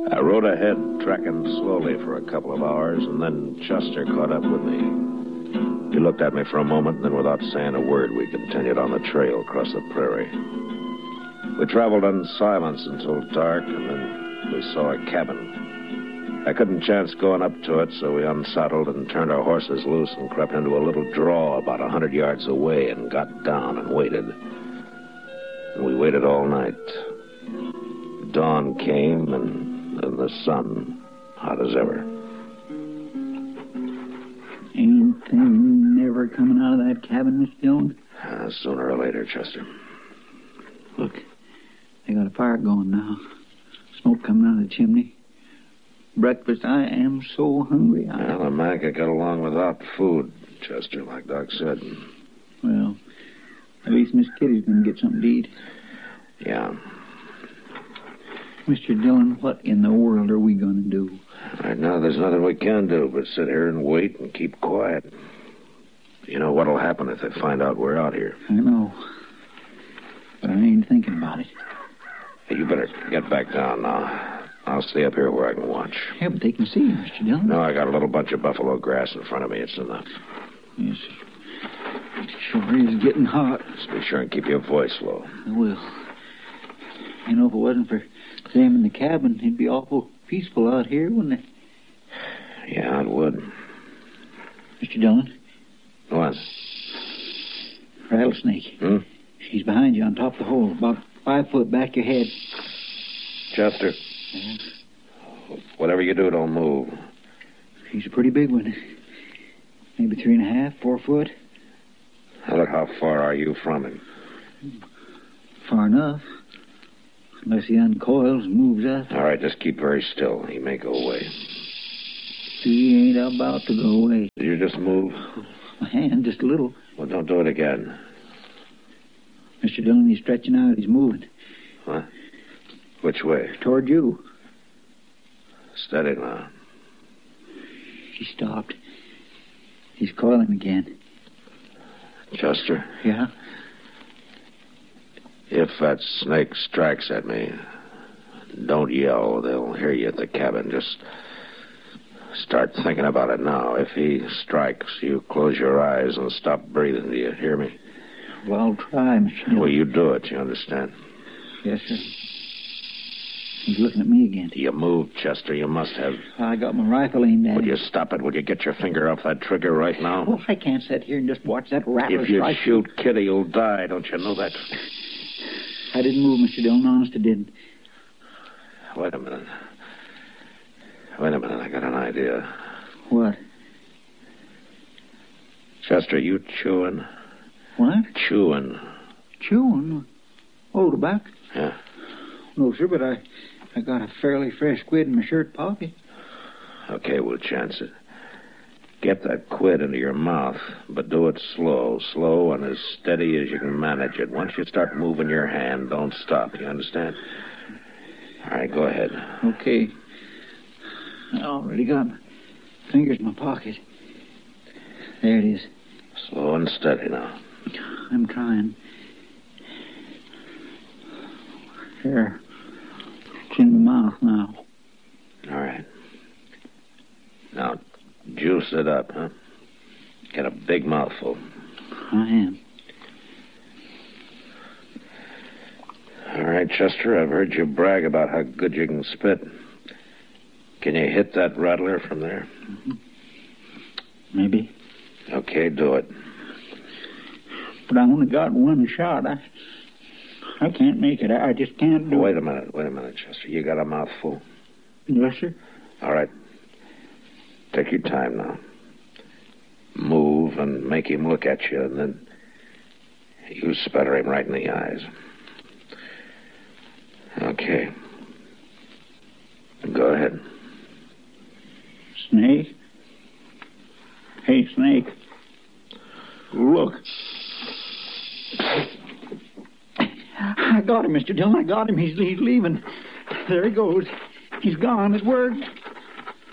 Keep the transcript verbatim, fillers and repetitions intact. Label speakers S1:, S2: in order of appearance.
S1: I rode ahead, tracking slowly for a couple of hours, and then Chester caught up with me. He looked at me for a moment, and then without saying a word, we continued on the trail across the prairie. We traveled in silence until dark, and then we saw a cabin. I couldn't chance going up to it, so we unsaddled and turned our horses loose and crept into a little draw about a hundred yards away and got down and waited. And we waited all night. Dawn came, and... and the sun, hot as ever.
S2: Anything never coming out of that cabin, Mister Dillon?
S1: Uh, sooner or later, Chester.
S2: Look, they got a fire going now. Smoke coming out of the chimney. Breakfast, I am so hungry. I...
S1: Well, the man could get along without food, Chester, like Doc said.
S2: Well, at least Miss Kitty's going to get something to eat.
S1: Yeah.
S2: Mister Dillon, what in the world are we going to do?
S1: Right now, there's nothing we can do but sit here and wait and keep quiet. You know what'll happen if they find out we're out here.
S2: I know. But I ain't thinking about it.
S1: Hey, you better get back down now. I'll stay up here where I can watch.
S2: Yeah, but they can see you, Mister Dillon.
S1: No, I got a little bunch of buffalo grass in front of me. It's enough.
S2: Yes, it sure is getting hot.
S1: Just be sure and keep your voice low.
S2: I will. You know, if it wasn't for them in the cabin, it'd be awful peaceful out here, wouldn't it?
S1: Yeah, it would.
S2: Mister Dillon?
S1: What?
S2: Rattlesnake.
S1: Hmm?
S2: She's behind you on top of the hole, about five foot back your head.
S1: Chester.
S2: Yeah.
S1: Whatever you do, don't move.
S2: She's a pretty big one. Maybe three and a half, four foot.
S1: Now look, how far are you from him?
S2: Far enough. Unless he uncoils and moves up.
S1: All right, just keep very still. He may go away.
S2: He ain't about to go away.
S1: Did you just move?
S2: My hand, just a little.
S1: Well, don't do it again.
S2: Mister Dillon, he's stretching out. He's moving.
S1: What? Which way?
S2: Toward you.
S1: Steady now.
S2: He stopped. He's coiling again.
S1: Chester?
S2: Yeah?
S1: If that snake strikes at me, don't yell. They'll hear you at the cabin. Just start thinking about it now. If he strikes, you close your eyes and stop breathing. Do you hear me?
S2: Well, I'll try, Mister Dillon.
S1: Well, you do it. You understand?
S2: Yes, sir. He's looking at me again.
S1: You move, Chester. You must have.
S2: I got my rifle aimed at
S1: Will
S2: him.
S1: you stop it? Will you get your finger off that trigger right now?
S2: Well, I can't sit here and just watch that rattler
S1: If you
S2: strike.
S1: shoot Kitty, you'll die. Don't you know that?
S2: I didn't move, Mister Dillon. Honest, I didn't.
S1: Wait a minute. Wait a minute. I got an idea.
S2: What?
S1: Chester, you chewing?
S2: What?
S1: Chewing.
S2: Chewing? Oh, tobacco?
S1: Yeah.
S2: No, sir, but I, I got a fairly fresh quid in my shirt pocket.
S1: Okay, we'll chance it. Get that quid into your mouth, but do it slow, slow and as steady as you can manage it. Once you start moving your hand, don't stop. You understand? All right, go ahead.
S2: Okay. I already got my fingers in my pocket. There it is.
S1: Slow and steady now.
S2: I'm trying. Here. It's in my mouth now.
S1: All right. Now, juice it up, huh? Get a big mouthful.
S2: I am.
S1: All right, Chester, I've heard you brag about how good you can spit. Can you hit that rattler from there?
S2: Mm-hmm. Maybe.
S1: Okay, do it.
S2: But I only got one shot. I I can't make it. I just can't do
S1: Wait
S2: it.
S1: a minute, wait a minute, Chester. You got a mouthful?
S2: Yes, sir.
S1: All right. Take your time now. Move and make him look at you, and then you sputter him right in the eyes. Okay. Go ahead.
S2: Snake? Hey, Snake. Look. I got him, Mister Dillon. I got him. He's, he's leaving. There he goes. He's gone. It worked.